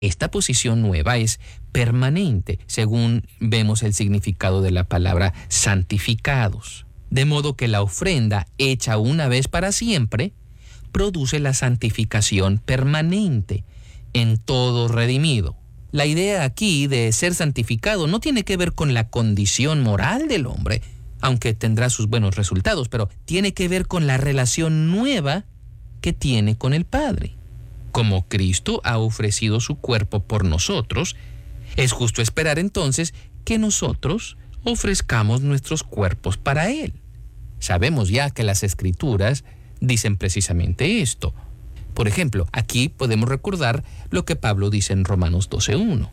Esta posición nueva es permanente, según vemos el significado de la palabra santificados. De modo que la ofrenda hecha una vez para siempre produce la santificación permanente en todo redimido. La idea aquí de ser santificado no tiene que ver con la condición moral del hombre, aunque tendrá sus buenos resultados, pero tiene que ver con la relación nueva que tiene con el Padre. Como Cristo ha ofrecido su cuerpo por nosotros, es justo esperar entonces que nosotros ofrezcamos nuestros cuerpos para Él. Sabemos ya que las Escrituras dicen precisamente esto. Por ejemplo, aquí podemos recordar lo que Pablo dice en Romanos 12:1.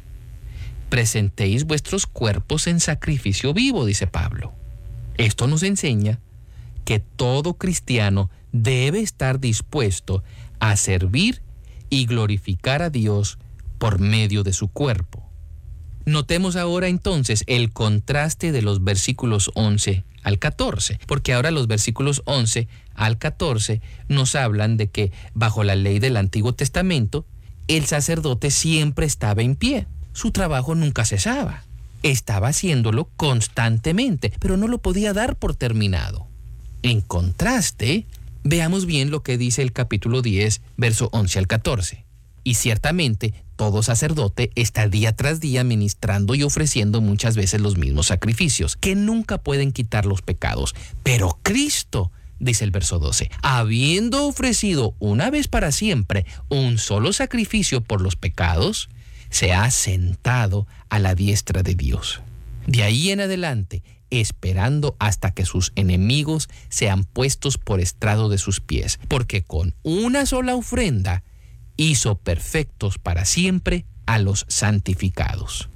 Presentéis vuestros cuerpos en sacrificio vivo, dice Pablo. Esto nos enseña que todo cristiano debe estar dispuesto a servir y glorificar a Dios por medio de su cuerpo. Notemos ahora entonces el contraste de los versículos 11 al 14, porque ahora los versículos 11 al 14 nos hablan de que bajo la ley del Antiguo Testamento, el sacerdote siempre estaba en pie. Su trabajo nunca cesaba. Estaba haciéndolo constantemente, pero no lo podía dar por terminado. En contraste, veamos bien lo que dice el capítulo 10, verso 11 al 14. Y ciertamente, todo sacerdote está día tras día ministrando y ofreciendo muchas veces los mismos sacrificios, que nunca pueden quitar los pecados. Pero Cristo, dice el verso 12, habiendo ofrecido una vez para siempre un solo sacrificio por los pecados, se ha sentado a la diestra de Dios. De ahí en adelante, esperando hasta que sus enemigos sean puestos por estrado de sus pies, porque con una sola ofrenda hizo perfectos para siempre a los santificados.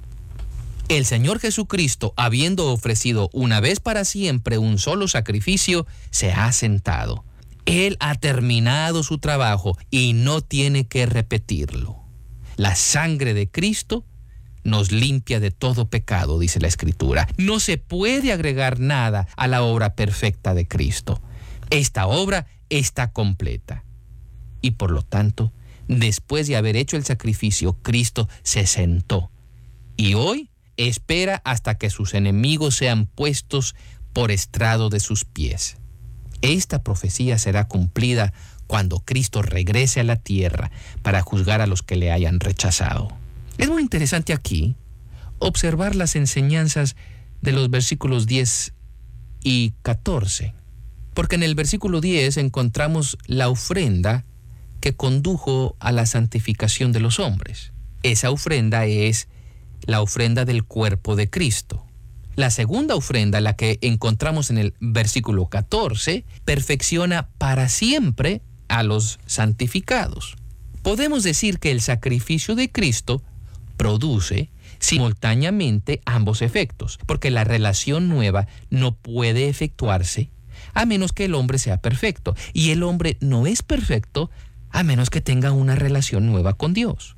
El Señor Jesucristo, habiendo ofrecido una vez para siempre un solo sacrificio, se ha sentado. Él ha terminado su trabajo y no tiene que repetirlo. La sangre de Cristo nos limpia de todo pecado, dice la Escritura. No se puede agregar nada a la obra perfecta de Cristo. Esta obra está completa. Y por lo tanto, después de haber hecho el sacrificio, Cristo se sentó. Y hoy espera hasta que sus enemigos sean puestos por estrado de sus pies. Esta profecía será cumplida cuando Cristo regrese a la tierra para juzgar a los que le hayan rechazado. Es muy interesante aquí observar las enseñanzas de los versículos 10 y 14, porque en el versículo 10 encontramos la ofrenda que condujo a la santificación de los hombres. Esa ofrenda es la ofrenda del cuerpo de Cristo. La segunda ofrenda, la que encontramos en el versículo 14, perfecciona para siempre a los santificados. Podemos decir que el sacrificio de Cristo produce simultáneamente ambos efectos, porque la relación nueva no puede efectuarse a menos que el hombre sea perfecto, y el hombre no es perfecto a menos que tenga una relación nueva con Dios.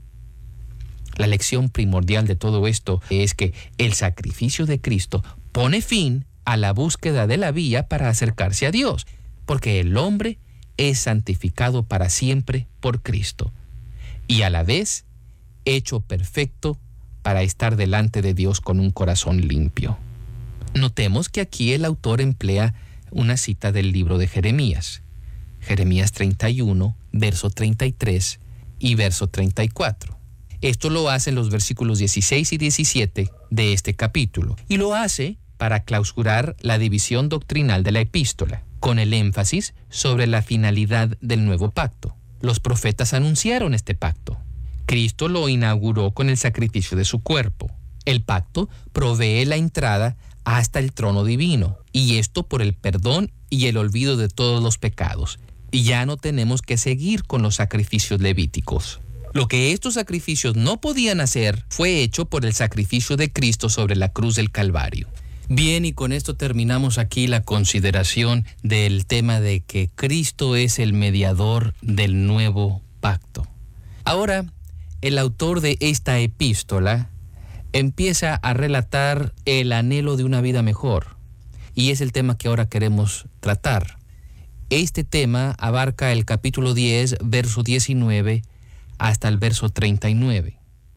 La lección primordial de todo esto es que el sacrificio de Cristo pone fin a la búsqueda de la vía para acercarse a Dios, porque el hombre es santificado para siempre por Cristo, y a la vez hecho perfecto para estar delante de Dios con un corazón limpio. Notemos que aquí el autor emplea una cita del libro de Jeremías. Jeremías 31, verso 33 y verso 34. Esto lo hace en los versículos 16 y 17 de este capítulo, y lo hace para clausurar la división doctrinal de la epístola, con el énfasis sobre la finalidad del nuevo pacto. Los profetas anunciaron este pacto. Cristo lo inauguró con el sacrificio de su cuerpo. El pacto provee la entrada hasta el trono divino, y esto por el perdón y el olvido de todos los pecados. Y ya no tenemos que seguir con los sacrificios levíticos. Lo que estos sacrificios no podían hacer fue hecho por el sacrificio de Cristo sobre la cruz del Calvario. Bien, y con esto terminamos aquí la consideración del tema de que Cristo es el mediador del nuevo pacto. Ahora, el autor de esta epístola empieza a relatar el anhelo de una vida mejor, y es el tema que ahora queremos tratar. Este tema abarca el capítulo 10, verso 19, hasta el verso 39.